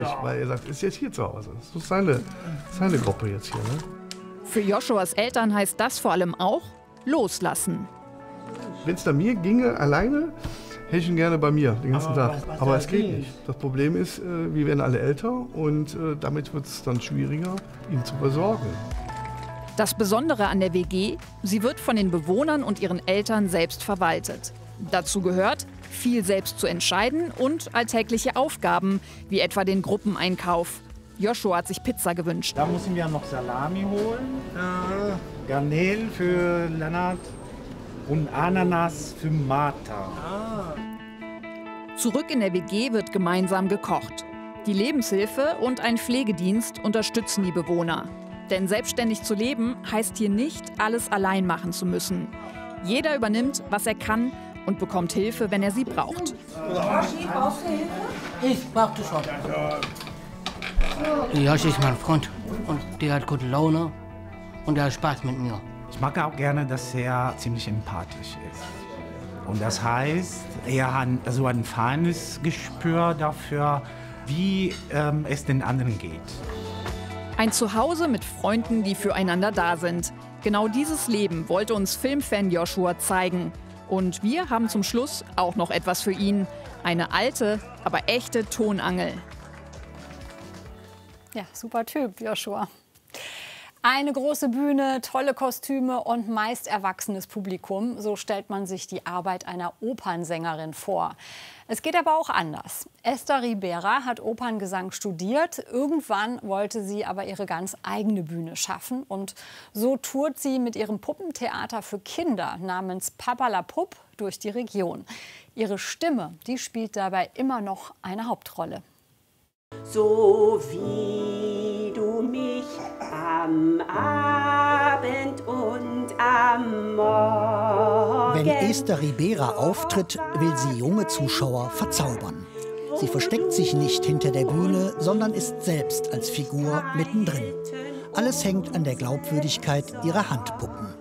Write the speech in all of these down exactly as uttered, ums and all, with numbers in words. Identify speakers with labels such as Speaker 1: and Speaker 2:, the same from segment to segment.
Speaker 1: Weil er sagt, ist jetzt hier zu Hause. Das ist seine, seine Gruppe jetzt hier. Ne?
Speaker 2: Für Joshuas Eltern heißt das vor allem auch loslassen.
Speaker 1: Wenn es nach mir ginge, alleine, hätte ich ihn gerne bei mir den ganzen
Speaker 3: Aber
Speaker 1: Tag.
Speaker 3: was- was
Speaker 1: Aber
Speaker 3: er
Speaker 1: es geht
Speaker 3: will.
Speaker 1: nicht. Das Problem ist, äh, wir werden alle älter und äh, damit wird es dann schwieriger, ihn zu versorgen.
Speaker 2: Das Besondere an der W G, sie wird von den Bewohnern und ihren Eltern selbst verwaltet. Dazu gehört, viel selbst zu entscheiden und alltägliche Aufgaben, wie etwa den Gruppeneinkauf. Joshua hat sich Pizza gewünscht.
Speaker 3: Da müssen wir noch Salami holen, äh, Garnelen für Lennart und Ananas für Martha.
Speaker 2: Zurück in der W G wird gemeinsam gekocht. Die Lebenshilfe und ein Pflegedienst unterstützen die Bewohner. Denn selbstständig zu leben heißt hier nicht, alles allein machen zu müssen. Jeder übernimmt, was er kann und bekommt Hilfe, wenn er sie braucht.
Speaker 4: Ich brauchte schon. Joshi ist mein Freund und der hat gute Laune und der hat Spaß mit mir.
Speaker 3: Ich mag auch gerne, dass er ziemlich empathisch ist. Und das heißt, er hat so ein feines Gespür dafür, wie ähm, es den anderen geht.
Speaker 2: Ein Zuhause mit Freunden, die füreinander da sind. Genau dieses Leben wollte uns Filmfan Joshua zeigen. Und wir haben zum Schluss auch noch etwas für ihn. Eine alte, aber echte Tonangel.
Speaker 5: Ja, super Typ, Joshua. Eine große Bühne, tolle Kostüme und meist erwachsenes Publikum. So stellt man sich die Arbeit einer Opernsängerin vor. Es geht aber auch anders. Esther Ribera hat Operngesang studiert. Irgendwann wollte sie aber ihre ganz eigene Bühne schaffen. Und so tourt sie mit ihrem Puppentheater für Kinder namens Papa la Pup durch die Region. Ihre Stimme, die spielt dabei immer noch eine Hauptrolle.
Speaker 6: So wie du mich am Abend und am Morgen.
Speaker 7: Wenn Esther Ribera auftritt, will sie junge Zuschauer verzaubern. Sie versteckt sich nicht hinter der Bühne, sondern ist selbst als Figur mittendrin. Alles hängt an der Glaubwürdigkeit ihrer Handpuppen.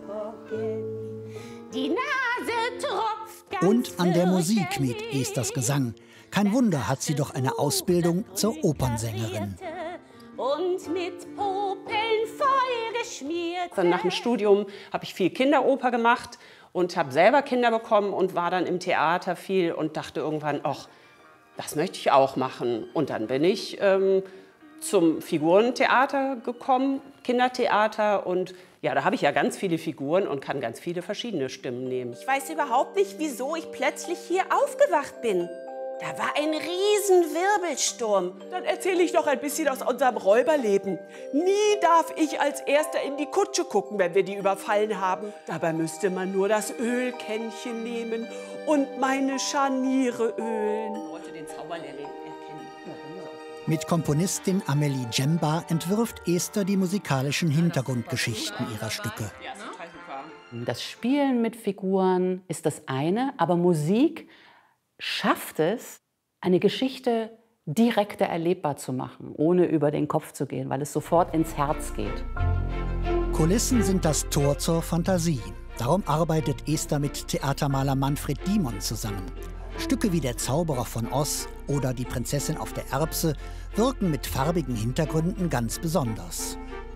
Speaker 6: Die Nase tropft ganz
Speaker 7: Und an der Musik mit Esthers Gesang. Kein Wunder, hat sie doch eine Ausbildung zur Opernsängerin.
Speaker 6: und mit Popeln vollgeschmiert. Dann nach dem Studium habe ich viel Kinderoper gemacht und habe selber Kinder bekommen und war dann im Theater viel und dachte irgendwann, ach, das möchte ich auch machen. Und dann bin ich ähm, zum Figurentheater gekommen, Kindertheater, und ja, da habe ich ja ganz viele Figuren und kann ganz viele verschiedene Stimmen nehmen.
Speaker 8: Ich weiß überhaupt nicht, wieso ich plötzlich hier aufgewacht bin. Da war ein riesen Wirbelsturm.
Speaker 9: Dann erzähle ich noch ein bisschen aus unserem Räuberleben. Nie darf ich als Erster in die Kutsche gucken, wenn wir die überfallen haben. Dabei müsste man nur das Ölkännchen nehmen und meine Scharniere ölen.
Speaker 6: Ich wollte den Zauberlehrling erkennen.
Speaker 7: Mit Komponistin Amelie Djemba entwirft Esther die musikalischen Hintergrundgeschichten ihrer Stücke.
Speaker 10: Das Spielen mit Figuren ist das eine, aber Musik schafft es, eine Geschichte direkter erlebbar zu machen, ohne über den Kopf zu gehen, weil es sofort ins Herz geht.
Speaker 7: Kulissen sind das Tor zur Fantasie. Darum arbeitet Esther mit Theatermaler Manfred Dimon zusammen. Stücke wie Der Zauberer von Oz oder Die Prinzessin auf der Erbse wirken mit farbigen Hintergründen ganz besonders.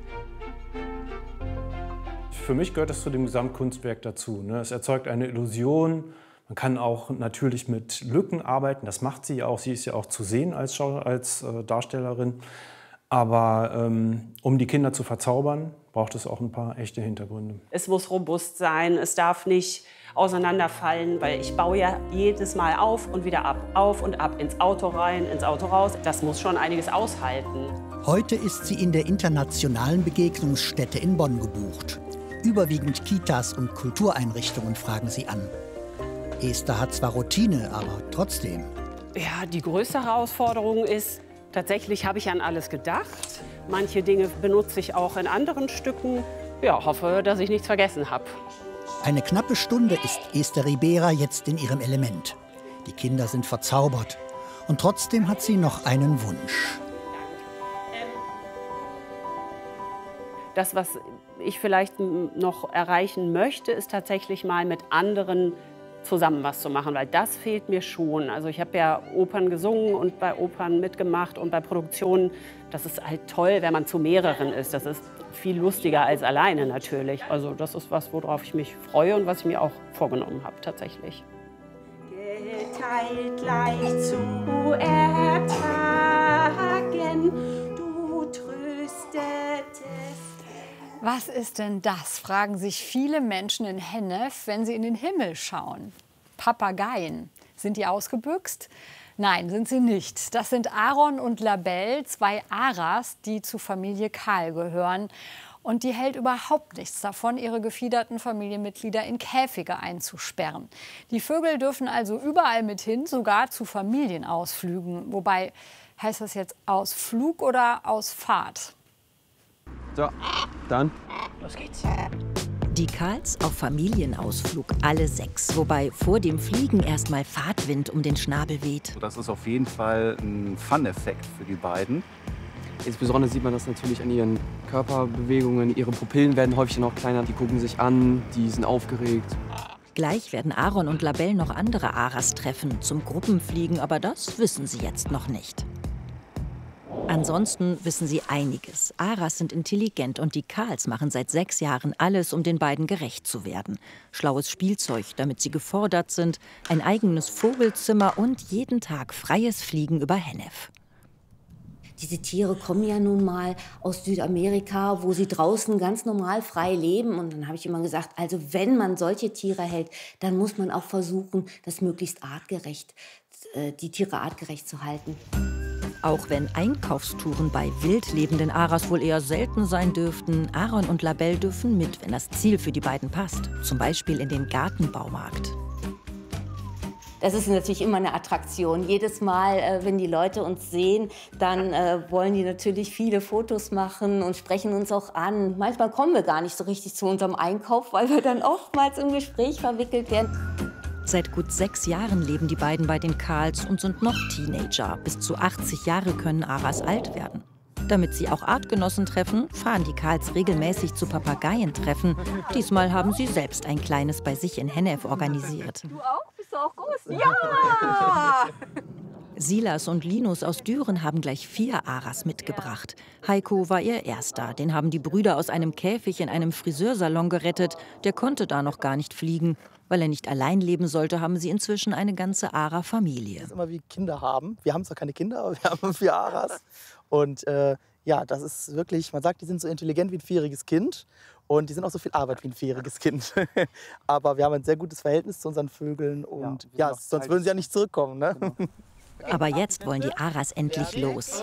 Speaker 11: Für mich gehört es zu dem Gesamtkunstwerk dazu. Ne? Es erzeugt eine Illusion. Man kann auch natürlich mit Lücken arbeiten, das macht sie ja auch. Sie ist ja auch zu sehen als, Schau als äh, Darstellerin. Aber ähm, um die Kinder zu verzaubern, braucht es auch ein paar echte Hintergründe.
Speaker 6: Es muss robust sein, es darf nicht auseinanderfallen, weil ich baue ja jedes Mal auf und wieder ab, auf und ab, ins Auto rein, ins Auto raus. Das muss schon einiges aushalten.
Speaker 7: Heute ist sie in der internationalen Begegnungsstätte in Bonn gebucht. Überwiegend Kitas und Kultureinrichtungen fragen sie an. Esther hat zwar Routine, aber trotzdem.
Speaker 6: Ja, die größte Herausforderung ist, tatsächlich habe ich an alles gedacht. Manche Dinge benutze ich auch in anderen Stücken. Ja, hoffe, dass ich nichts vergessen habe.
Speaker 7: Eine knappe Stunde ist Esther Ribera jetzt in ihrem Element. Die Kinder sind verzaubert. Und trotzdem hat sie noch einen Wunsch.
Speaker 6: Das, was ich vielleicht noch erreichen möchte, ist tatsächlich mal mit anderen zusammen was zu machen, weil das fehlt mir schon. Also ich habe ja Opern gesungen und bei Opern mitgemacht und bei Produktionen. Das ist halt toll, wenn man zu mehreren ist. Das ist viel lustiger als alleine natürlich. Also das ist was, worauf ich mich freue und was ich mir auch vorgenommen habe tatsächlich.
Speaker 8: Geteilt leicht zu ertragen, du tröstetest.
Speaker 5: Was ist denn das, fragen sich viele Menschen in Hennef, wenn sie in den Himmel schauen. Papageien. Sind die ausgebüxt? Nein, sind sie nicht. Das sind Aaron und Labelle, zwei Aras, die zur Familie Karl gehören. Und die hält überhaupt nichts davon, ihre gefiederten Familienmitglieder in Käfige einzusperren. Die Vögel dürfen also überall mit hin, sogar zu Familienausflügen. Wobei, heißt das jetzt Ausflug oder Ausfahrt?
Speaker 12: So, dann.
Speaker 13: Los geht's. Die Karls auf Familienausflug, alle sechs. Wobei vor dem Fliegen erst mal Fahrtwind um den Schnabel weht.
Speaker 14: Das ist auf jeden Fall ein Fun-Effekt für die beiden.
Speaker 12: Insbesondere sieht man das natürlich an ihren Körperbewegungen. Ihre Pupillen werden häufig noch kleiner. Die gucken sich an, die sind aufgeregt.
Speaker 13: Gleich werden Aaron und Labelle noch andere Aras treffen, zum Gruppenfliegen, aber das wissen sie jetzt noch nicht. Ansonsten wissen sie einiges. Aras sind intelligent und die Karls machen seit sechs Jahren alles, um den beiden gerecht zu werden. Schlaues Spielzeug, damit sie gefordert sind, ein eigenes Vogelzimmer und jeden Tag freies Fliegen über Hennef.
Speaker 15: Diese Tiere kommen ja nun mal aus Südamerika, wo sie draußen ganz normal frei leben. Und dann habe ich immer gesagt, also wenn man solche Tiere hält, dann muss man auch versuchen, das möglichst artgerecht, äh, die Tiere artgerecht zu halten.
Speaker 13: Auch wenn Einkaufstouren bei wild lebenden Aras wohl eher selten sein dürften, Aaron und Labelle dürfen mit, wenn das Ziel für die beiden passt. Zum Beispiel in den Gartenbaumarkt.
Speaker 15: Das ist natürlich immer eine Attraktion. Jedes Mal, äh, wenn die Leute uns sehen, dann äh, wollen die natürlich viele Fotos machen und sprechen uns auch an. Manchmal kommen wir gar nicht so richtig zu unserem Einkauf, weil wir dann oftmals im Gespräch verwickelt werden.
Speaker 13: Seit gut sechs Jahren leben die beiden bei den Karls und sind noch Teenager. Bis zu achtzig Jahre können Aras alt werden. Damit sie auch Artgenossen treffen, fahren die Karls regelmäßig zu Papageientreffen. Diesmal haben sie selbst ein kleines bei sich in Hennef organisiert.
Speaker 15: Du auch? Bist du auch groß? Ja!
Speaker 13: Silas und Linus aus Düren haben gleich vier Aras mitgebracht. Heiko war ihr erster. Den haben die Brüder aus einem Käfig in einem Friseursalon gerettet. Der konnte da noch gar nicht fliegen. Weil er nicht allein leben sollte, haben sie inzwischen eine ganze Ara-Familie.
Speaker 16: Das ist immer wie Kinder haben. Wir haben zwar keine Kinder, aber wir haben vier Aras. Und äh, ja, das ist wirklich, man sagt, die sind so intelligent wie ein vierjähriges Kind. Und die sind auch so viel Arbeit wie ein vierjähriges Kind. Aber wir haben ein sehr gutes Verhältnis zu unseren Vögeln. Und ja, ja sonst würden sie ja nicht zurückkommen. Ne? Genau.
Speaker 13: Aber jetzt wollen die Aras endlich los.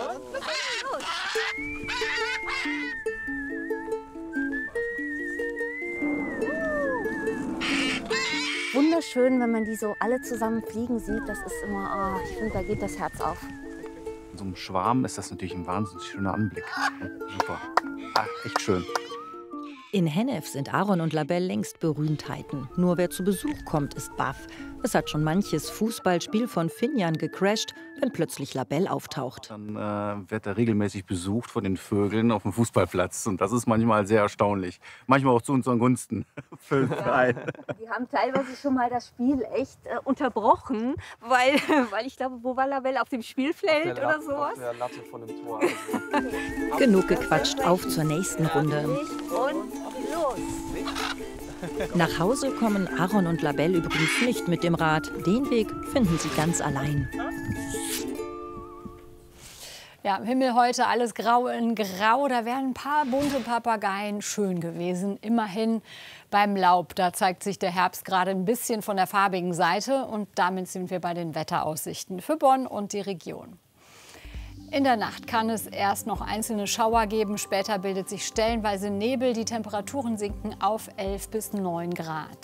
Speaker 15: Wunderschön, wenn man die so alle zusammen fliegen sieht. Das ist immer, oh, ich finde, da geht das Herz auf.
Speaker 14: In so einem Schwarm ist das natürlich ein wahnsinnig schöner Anblick. Super. Ach, echt schön.
Speaker 13: In Hennef sind Aaron und Labelle längst Berühmtheiten. Nur wer zu Besuch kommt, ist baff. Es hat schon manches Fußballspiel von Finjan gecrasht, wenn plötzlich Labelle auftaucht.
Speaker 14: Dann äh, wird er regelmäßig besucht von den Vögeln auf dem Fußballplatz. Und das ist manchmal sehr erstaunlich. Manchmal auch zu unseren Gunsten.
Speaker 15: Wir haben teilweise schon mal das Spiel echt äh, unterbrochen, weil, weil ich glaube, wo war Labelle? Auf dem Spielfeld oder Latte, sowas? Auf der Latte von dem Tor.
Speaker 13: Genug gequatscht, auf zur nächsten Runde.
Speaker 15: Und los!
Speaker 13: Nach Hause kommen Aaron und Labelle übrigens nicht mit dem Rad. Den Weg finden sie ganz allein.
Speaker 5: Ja, im Himmel heute alles grau in grau. Da wären ein paar bunte Papageien schön gewesen. Immerhin beim Laub. Da zeigt sich der Herbst gerade ein bisschen von der farbigen Seite. Und damit sind wir bei den Wetteraussichten für Bonn und die Region. In der Nacht kann es erst noch einzelne Schauer geben. Später bildet sich stellenweise Nebel. Die Temperaturen sinken auf elf bis neun Grad.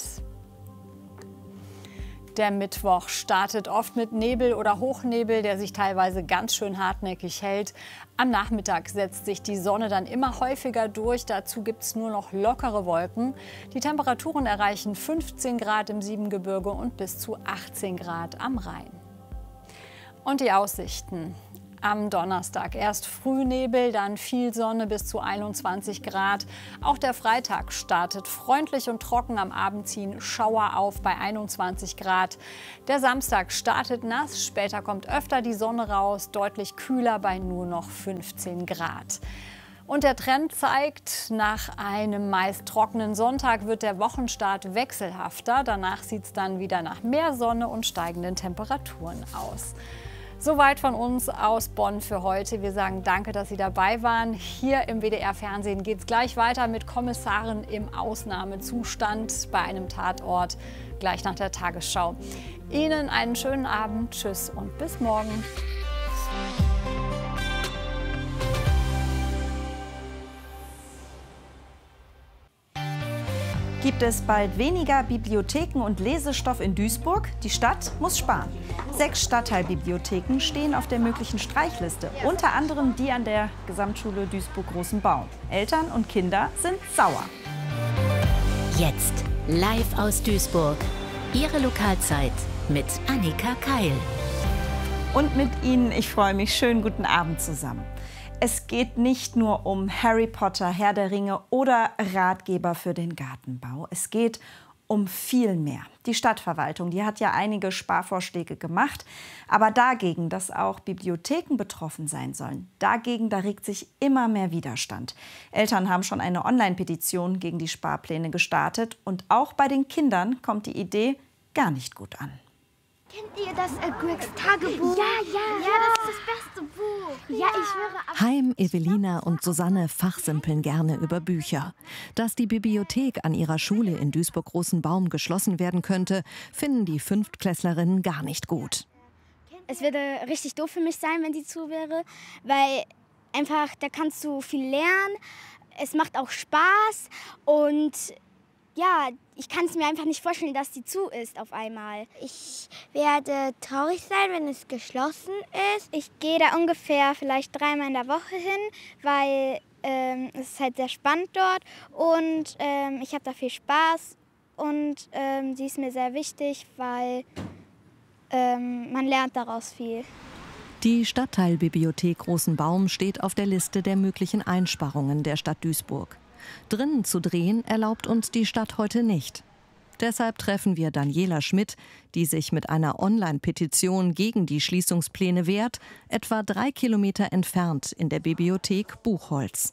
Speaker 5: Der Mittwoch startet oft mit Nebel oder Hochnebel, der sich teilweise ganz schön hartnäckig hält. Am Nachmittag setzt sich die Sonne dann immer häufiger durch. Dazu gibt es nur noch lockere Wolken. Die Temperaturen erreichen fünfzehn Grad im Siebengebirge und bis zu achtzehn Grad am Rhein. Und die Aussichten. Am Donnerstag erst Frühnebel, dann viel Sonne bis zu einundzwanzig Grad. Auch der Freitag startet freundlich und trocken, am Abend ziehen Schauer auf bei einundzwanzig Grad. Der Samstag startet nass, später kommt öfter die Sonne raus, deutlich kühler bei nur noch fünfzehn Grad. Und der Trend zeigt, nach einem meist trockenen Sonntag wird der Wochenstart wechselhafter. Danach sieht es dann wieder nach mehr Sonne und steigenden Temperaturen aus. Soweit von uns aus Bonn für heute. Wir sagen danke, dass Sie dabei waren. Hier im W D R-Fernsehen geht es gleich weiter mit Kommissarin im Ausnahmezustand bei einem Tatort, gleich nach der Tagesschau. Ihnen einen schönen Abend, tschüss und bis morgen.
Speaker 17: Gibt es bald weniger Bibliotheken und Lesestoff in Duisburg? Die Stadt muss sparen. Sechs Stadtteilbibliotheken stehen auf der möglichen Streichliste, unter anderem die an der Gesamtschule Duisburg-Großenbaum. Eltern und Kinder sind sauer.
Speaker 18: Jetzt live aus Duisburg. Ihre Lokalzeit mit Annika Keil.
Speaker 17: Und mit Ihnen, ich freue mich, schönen guten Abend zusammen. Es geht nicht nur um Harry Potter, Herr der Ringe oder Ratgeber für den Gartenbau. Es geht um viel mehr. Die Stadtverwaltung, die hat ja einige Sparvorschläge gemacht. Aber dagegen, dass auch Bibliotheken betroffen sein sollen, dagegen, da regt sich immer mehr Widerstand. Eltern haben schon eine Online-Petition gegen die Sparpläne gestartet. Und auch bei den Kindern kommt die Idee gar nicht gut an.
Speaker 19: Kennt ihr das äh, Gregs Tagebuch? Ja, ja, ja, das ist das beste Buch. Ja, ich schwöre.
Speaker 13: Haim, Evelina und Susanne fachsimpeln gerne über Bücher. Dass die Bibliothek an ihrer Schule in Duisburg-Großenbaum geschlossen werden könnte, finden die Fünftklässlerinnen gar nicht gut.
Speaker 19: Es würde richtig doof für mich sein, wenn die zu wäre, weil einfach, da kannst du viel lernen. Es macht auch Spaß und ja, ich kann es mir einfach nicht vorstellen, dass die zu ist auf einmal. Ich werde traurig sein, wenn es geschlossen ist. Ich gehe da ungefähr vielleicht dreimal in der Woche hin, weil ähm, es ist halt sehr spannend dort und ähm, ich habe da viel Spaß und ähm, sie ist mir sehr wichtig, weil ähm, man lernt daraus viel.
Speaker 13: Die Stadtteilbibliothek Großenbaum steht auf der Liste der möglichen Einsparungen der Stadt Duisburg. Drinnen zu drehen erlaubt uns die Stadt heute nicht. Deshalb treffen wir Daniela Schmidt, die sich mit einer Online-Petition gegen die Schließungspläne wehrt, etwa drei Kilometer entfernt in der Bibliothek Buchholz.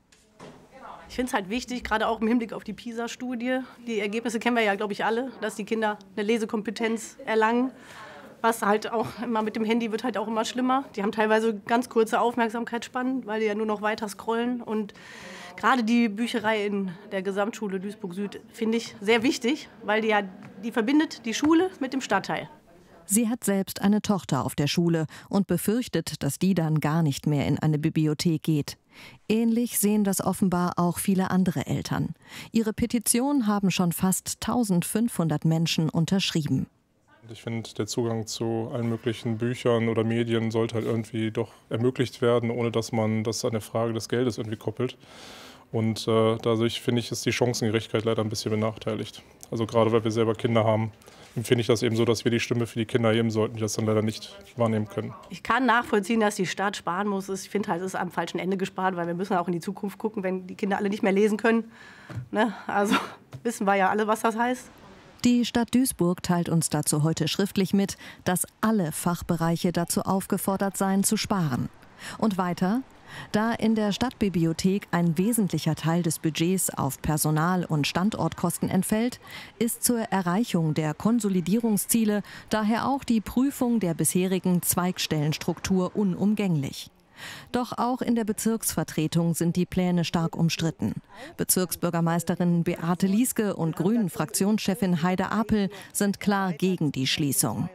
Speaker 20: Ich finde es halt wichtig, gerade auch im Hinblick auf die PISA-Studie. Die Ergebnisse kennen wir ja, glaube ich, alle, dass die Kinder eine Lesekompetenz erlangen. Was halt auch immer mit dem Handy wird halt auch immer schlimmer. Die haben teilweise ganz kurze Aufmerksamkeitsspannen, weil die ja nur noch weiter scrollen. Und gerade die Bücherei in der Gesamtschule Duisburg-Süd finde ich sehr wichtig, weil die ja, die verbindet die Schule mit dem Stadtteil.
Speaker 13: Sie hat selbst eine Tochter auf der Schule und befürchtet, dass die dann gar nicht mehr in eine Bibliothek geht. Ähnlich sehen das offenbar auch viele andere Eltern. Ihre Petition haben schon fast eintausendfünfhundert Menschen unterschrieben.
Speaker 21: Ich finde, der Zugang zu allen möglichen Büchern oder Medien sollte halt irgendwie doch ermöglicht werden, ohne dass man das an der Frage des Geldes irgendwie koppelt. Und äh, dadurch finde ich, ist die Chancengerechtigkeit leider ein bisschen benachteiligt. Also gerade weil wir selber Kinder haben, empfinde ich das eben so, dass wir die Stimme für die Kinder heben sollten, die das dann leider nicht wahrnehmen können.
Speaker 20: Ich kann nachvollziehen, dass die Stadt sparen muss. Ich finde halt, es ist am falschen Ende gespart, weil wir müssen auch in die Zukunft gucken, wenn die Kinder alle nicht mehr lesen können. Ne? Also wissen wir ja alle, was das heißt.
Speaker 13: Die Stadt Duisburg teilt uns dazu heute schriftlich mit, dass alle Fachbereiche dazu aufgefordert seien, zu sparen. Und weiter: Da in der Stadtbibliothek ein wesentlicher Teil des Budgets auf Personal- und Standortkosten entfällt, ist zur Erreichung der Konsolidierungsziele daher auch die Prüfung der bisherigen Zweigstellenstruktur unumgänglich. Doch auch in der Bezirksvertretung sind die Pläne stark umstritten. Bezirksbürgermeisterin Beate Lieske und Grünen-Fraktionschefin Heide Apel sind klar gegen die Schließung.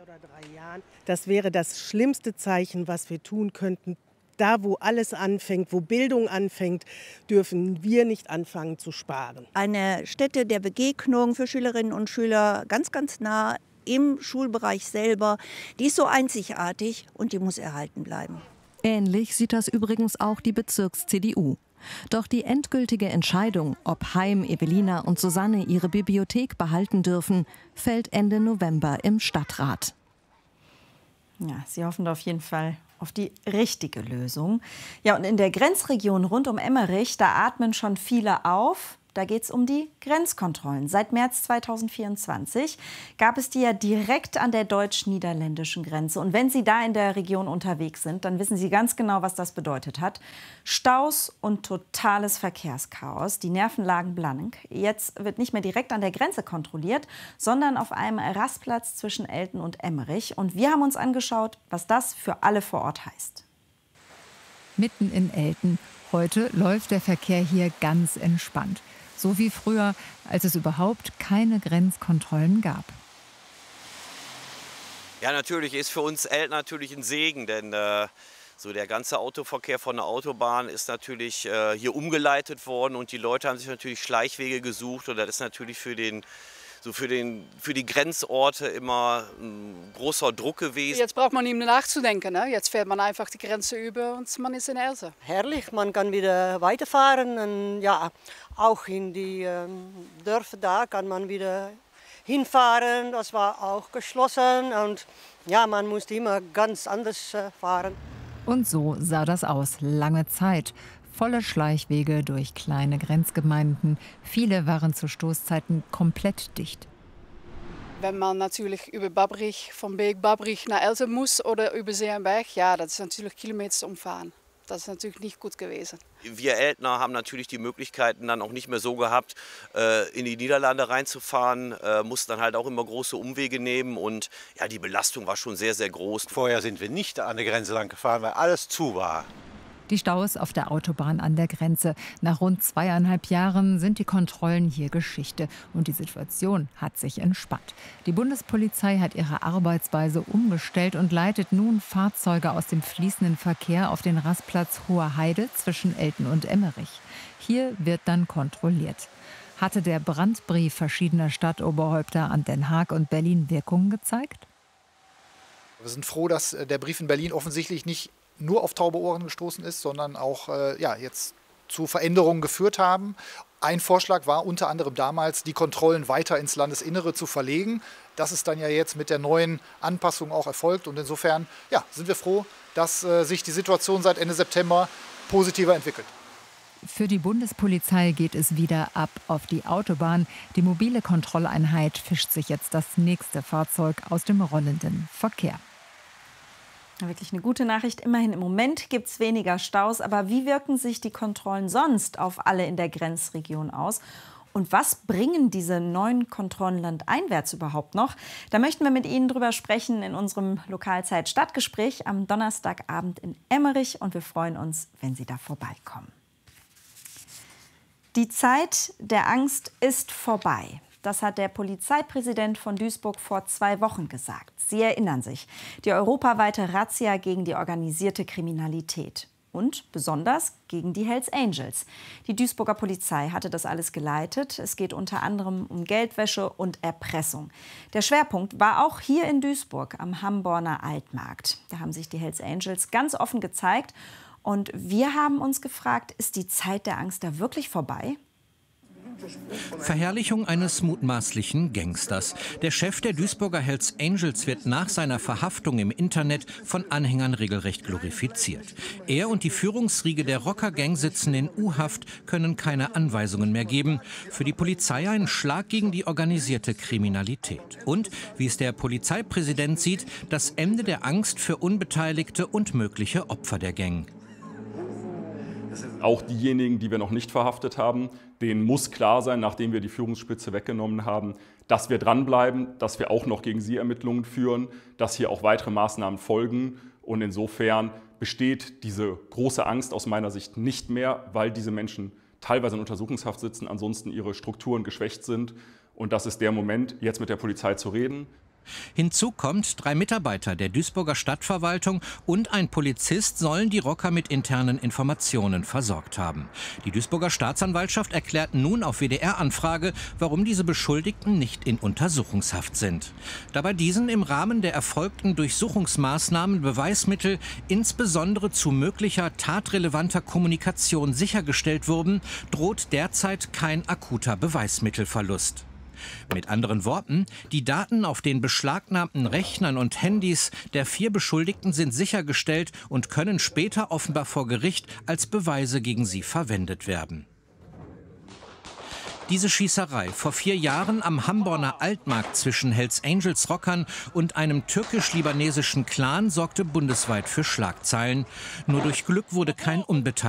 Speaker 22: Das wäre das schlimmste Zeichen, was wir tun könnten. Da, wo alles anfängt, wo Bildung anfängt, dürfen wir nicht anfangen zu sparen.
Speaker 23: Eine Stätte der Begegnung für Schülerinnen und Schüler ganz, ganz nah im Schulbereich selber, die ist so einzigartig und die muss erhalten bleiben.
Speaker 13: Ähnlich sieht das übrigens auch die Bezirks-C D U. Doch die endgültige Entscheidung, ob Haim, Evelina und Susanne ihre Bibliothek behalten dürfen, fällt Ende November im Stadtrat.
Speaker 17: Ja, Sie hoffen auf jeden Fall auf die richtige Lösung. Ja, und in der Grenzregion rund um Emmerich, da atmen schon viele auf. Da geht es um die Grenzkontrollen. Seit März zweitausendvierundzwanzig gab es die ja direkt an der deutsch-niederländischen Grenze. Und wenn Sie da in der Region unterwegs sind, dann wissen Sie ganz genau, was das bedeutet hat. Staus und totales Verkehrschaos. Die Nerven lagen blank. Jetzt wird nicht mehr direkt an der Grenze kontrolliert, sondern auf einem Rastplatz zwischen Elten und Emmerich. Und wir haben uns angeschaut, was das für alle vor Ort heißt.
Speaker 1: Mitten in Elten. Heute läuft der Verkehr hier ganz entspannt. So wie früher, als es überhaupt keine Grenzkontrollen gab.
Speaker 3: Ja, natürlich ist für uns Elten natürlich ein Segen, denn äh, so der ganze Autoverkehr von der Autobahn ist natürlich äh, hier umgeleitet worden und die Leute haben sich natürlich Schleichwege gesucht und das ist natürlich für den So für, den, für die Grenzorte immer ein großer Druck gewesen.
Speaker 4: Jetzt braucht man nicht mehr nachzudenken. Ne? Jetzt fährt man einfach die Grenze über und man ist in Elsen.
Speaker 24: Herrlich, man kann wieder weiterfahren. Und ja, auch in die ähm, Dörfer da kann man wieder hinfahren. Das war auch geschlossen und ja, man musste immer ganz anders äh, fahren.
Speaker 1: Und so sah das aus, lange Zeit. Volle Schleichwege durch kleine Grenzgemeinden. Viele waren zu Stoßzeiten komplett dicht.
Speaker 4: Wenn man natürlich über Babberich, von Beek Babberich nach Elsen muss oder über Seerenberg, ja, das ist natürlich Kilometer umfahren. Das ist natürlich nicht gut gewesen.
Speaker 3: Wir Eltner haben natürlich die Möglichkeiten dann auch nicht mehr so gehabt, in die Niederlande reinzufahren, mussten dann halt auch immer große Umwege nehmen und ja, die Belastung war schon sehr, sehr groß.
Speaker 25: Vorher sind wir nicht an der Grenze lang gefahren, weil alles zu war.
Speaker 1: Die Staus auf der Autobahn an der Grenze. Nach rund zweieinhalb Jahren sind die Kontrollen hier Geschichte. Und die Situation hat sich entspannt. Die Bundespolizei hat ihre Arbeitsweise umgestellt und leitet nun Fahrzeuge aus dem fließenden Verkehr auf den Rastplatz Hohe Heide zwischen Elten und Emmerich. Hier wird dann kontrolliert. Hatte der Brandbrief verschiedener Stadtoberhäupter an Den Haag und Berlin Wirkungen gezeigt?
Speaker 26: Wir sind froh, dass der Brief in Berlin offensichtlich nicht nur auf taube Ohren gestoßen ist, sondern auch äh, ja, jetzt zu Veränderungen geführt haben. Ein Vorschlag war unter anderem damals, die Kontrollen weiter ins Landesinnere zu verlegen. Das ist dann ja jetzt mit der neuen Anpassung auch erfolgt. Und insofern ja, sind wir froh, dass äh, sich die Situation seit Ende September positiver entwickelt.
Speaker 1: Für die Bundespolizei geht es wieder ab auf die Autobahn. Die mobile Kontrolleinheit fischt sich jetzt das nächste Fahrzeug aus dem rollenden Verkehr.
Speaker 17: Wirklich eine gute Nachricht. Immerhin im Moment gibt es weniger Staus. Aber wie wirken sich die Kontrollen sonst auf alle in der Grenzregion aus? Und was bringen diese neuen Kontrollen landeinwärts überhaupt noch? Da möchten wir mit Ihnen drüber sprechen in unserem Lokalzeit-Stadtgespräch am Donnerstagabend in Emmerich. Und wir freuen uns, wenn Sie da vorbeikommen. Die Zeit der Angst ist vorbei. Das hat der Polizeipräsident von Duisburg vor zwei Wochen gesagt. Sie erinnern sich, die europaweite Razzia gegen die organisierte Kriminalität. Und besonders gegen die Hells Angels. Die Duisburger Polizei hatte das alles geleitet. Es geht unter anderem um Geldwäsche und Erpressung. Der Schwerpunkt war auch hier in Duisburg am Hamborner Altmarkt. Da haben sich die Hells Angels ganz offen gezeigt. Und wir haben uns gefragt, ist die Zeit der Angst da wirklich vorbei?
Speaker 27: Verherrlichung eines mutmaßlichen Gangsters. Der Chef der Duisburger Hells Angels wird nach seiner Verhaftung im Internet von Anhängern regelrecht glorifiziert. Er und die Führungsriege der Rockergang sitzen in U-Haft, können keine Anweisungen mehr geben. Für die Polizei ein Schlag gegen die organisierte Kriminalität. Und, wie es der Polizeipräsident sieht, das Ende der Angst für Unbeteiligte und mögliche Opfer der Gang.
Speaker 28: Auch diejenigen, die wir noch nicht verhaftet haben, denen muss klar sein, nachdem wir die Führungsspitze weggenommen haben, dass wir dranbleiben, dass wir auch noch gegen sie Ermittlungen führen, dass hier auch weitere Maßnahmen folgen. Und insofern besteht diese große Angst aus meiner Sicht nicht mehr, weil diese Menschen teilweise in Untersuchungshaft sitzen, ansonsten ihre Strukturen geschwächt sind. Und das ist der Moment, jetzt mit der Polizei zu reden.
Speaker 27: Hinzu kommt, drei Mitarbeiter der Duisburger Stadtverwaltung und ein Polizist sollen die Rocker mit internen Informationen versorgt haben. Die Duisburger Staatsanwaltschaft erklärt nun auf W D R-Anfrage, warum diese Beschuldigten nicht in Untersuchungshaft sind. Da bei diesen im Rahmen der erfolgten Durchsuchungsmaßnahmen Beweismittel insbesondere zu möglicher tatrelevanter Kommunikation sichergestellt wurden, droht derzeit kein akuter Beweismittelverlust. Mit anderen Worten, die Daten auf den beschlagnahmten Rechnern und Handys der vier Beschuldigten sind sichergestellt und können später offenbar vor Gericht als Beweise gegen sie verwendet werden. Diese Schießerei vor vier Jahren am Hamborner Altmarkt zwischen Hells Angels Rockern und einem türkisch-libanesischen Clan sorgte bundesweit für Schlagzeilen. Nur durch Glück wurde kein Unbeteiligter